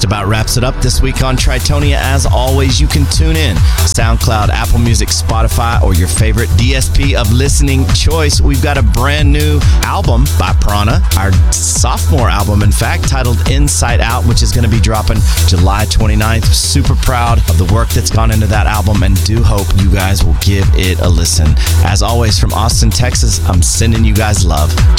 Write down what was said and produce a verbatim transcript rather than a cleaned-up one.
about wraps it up this week on Tritonia. As always, you can tune in SoundCloud, Apple Music, Spotify, or your favorite D S P of listening choice. We've got a brand new album by Prana, our sophomore album, in fact, titled Inside Out, which is going to be dropping July twenty-ninth. Super proud of the work that's gone into that album and do hope you guys will give it a listen. As always, from Austin, Texas, I'm sending you guys love.